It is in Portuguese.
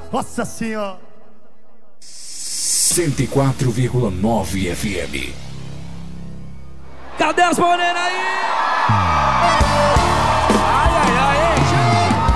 Nossa Senhora. 104,9 FM. Cadê as moreiras aí?